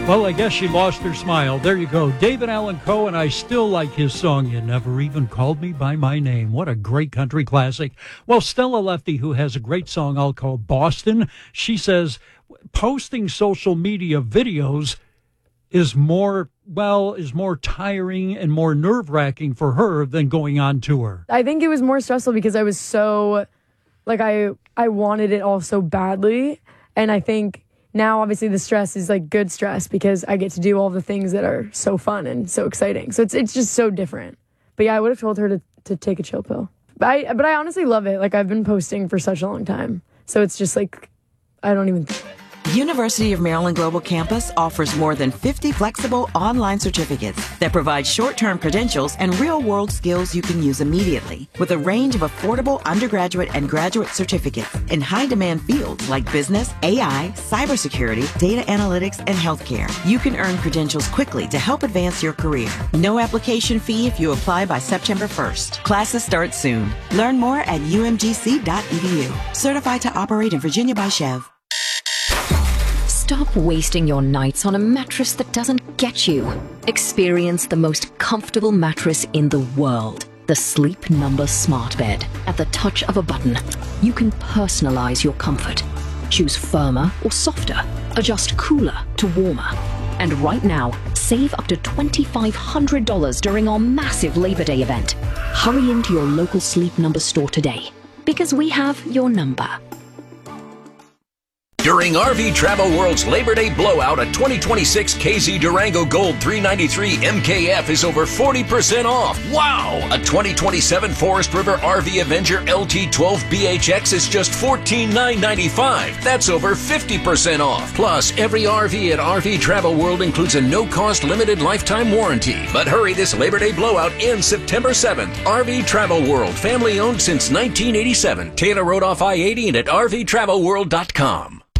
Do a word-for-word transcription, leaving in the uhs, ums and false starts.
Well, I guess she lost her smile. There you go. David Allan Coe, and I still like his song, You Never Even Called Me By My Name. What a great country classic. Well, Stella Lefty, who has a great song I'll call Boston, she says posting social media videos is more, well, is more tiring and more nerve-wracking for her than going on tour. I think it was more stressful because I was so, like, I, I wanted it all so badly, and I think now, obviously, the stress is like good stress because I get to do all the things that are so fun and so exciting. So it's it's just so different. But yeah, I would have told her to, to take a chill pill. But I, but I honestly love it. Like, I've been posting for such a long time. So it's just like, I don't even... University of Maryland Global Campus offers more than fifty flexible online certificates that provide short-term credentials and real-world skills you can use immediately, with a range of affordable undergraduate and graduate certificates in high-demand fields like business, A I, cybersecurity, data analytics, and healthcare. You can earn credentials quickly to help advance your career. No application fee if you apply by September first. Classes start soon. Learn more at u m g c dot e d u. Certified to operate in Virginia by Chev. Stop wasting your nights on a mattress that doesn't get you. Experience the most comfortable mattress in the world. The Sleep Number Smart Bed. At the touch of a button, you can personalize your comfort. Choose firmer or softer. Adjust cooler to warmer. And right now, save up to two thousand five hundred dollars during our massive Labor Day event. Hurry into your local Sleep Number store today, because we have your number. During R V Travel World's Labor Day blowout, a twenty twenty-six K Z Durango Gold three ninety-three M K F is over forty percent off. Wow! A twenty twenty-seven Forest River R V Avenger L T twelve B H X is just fourteen thousand nine hundred ninety-five dollars. That's over fifty percent off. Plus, every R V at R V Travel World includes a no-cost limited lifetime warranty. But hurry, this Labor Day blowout ends September seventh. R V Travel World, family-owned since nineteen eighty-seven. Taylor Road off I eighty and at r v travel world dot com.